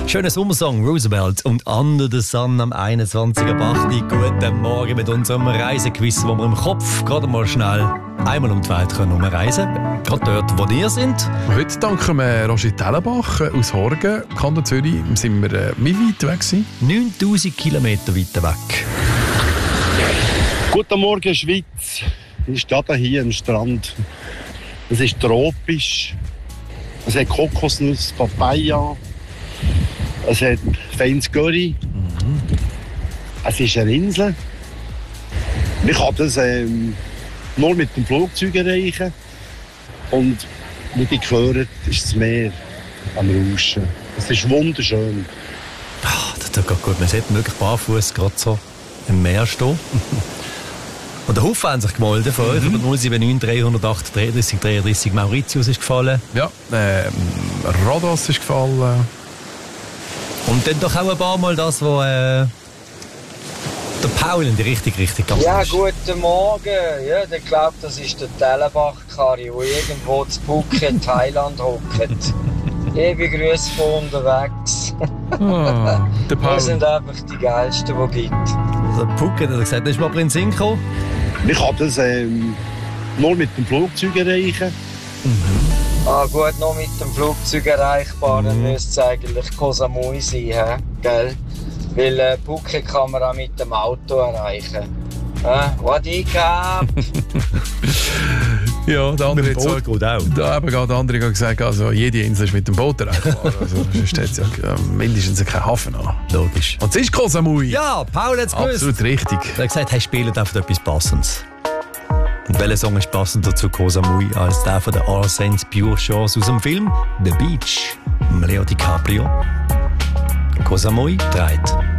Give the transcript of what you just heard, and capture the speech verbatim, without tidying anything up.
Schöner Sommersong, Roosevelt und Under the Sun am einundzwanzigsten achten Guten Morgen mit unserem Reisequiz, wo wir im Kopf gerade mal schnell einmal um die Welt können umreisen können. Gerade dort, wo ihr sind. Heute danken wir Roger Tellenbach aus Horgen, Kanton Zürich. Sind wir äh, wie weit weg gewesen? neuntausend Kilometer weit weg. Guten Morgen, Schweiz. Ich stehe hier am Strand. Es ist tropisch. Es hat Kokosnuss, Papaya. Es hat feines Curry. Mhm. Es ist eine Insel. Man kann das ähm, nur mit dem Flugzeug erreichen. Und wie ich höre, ist das Meer am Rauschen. Es ist wunderschön. Ach, das tut gerade gut. Man sieht wirklich barfuß gerade so im Meer stehen. Und der Haufen haben sich gemeldet von euch. Mhm. null sieben neun drei acht drei drei dreiunddreißig. Mauritius ist gefallen. Ja, äh, Rhodos ist gefallen. Und dann doch auch ein paar Mal das, wo äh, der Paul in die richtige Richtung gegangen ja, ist. Ja, guten Morgen. Ja, ich glaube, das ist der Tellenbach-Karri, der irgendwo zu Phuket in Thailand hockt. Ewig Grüße von unterwegs. Oh, der Paul. Wir sind einfach die Geilsten, die es gibt. Also Phuket hat er gesagt, da ist mal in den Sinn gekommen. Man kann das ähm, nur mit dem Flugzeug erreichen. Mhm. Ah gut, noch mit dem Flugzeug erreichbar, dann müsste es eigentlich Koh Samui sein, he? Gell? Weil äh, Phuket kann man auch mit dem Auto erreichen. Äh, what I gehabt? Ja, der andere mit dem Boot geht auch. Da haben gerade andere gesagt, also jede Insel ist mit dem Boot erreichbar. Also sonst hat es ja mindestens keinen Hafen an. Logisch. Und es ist Koh Samui. Ja, Paul hat es gewusst. Absolut richtig. Er hat gesagt, hey, spielt einfach etwas Passendes. Und welcher Song ist passender zu Koh Samui als der von der All Saints Pure Chance aus dem Film The Beach? Leo DiCaprio. Koh Samui dreht.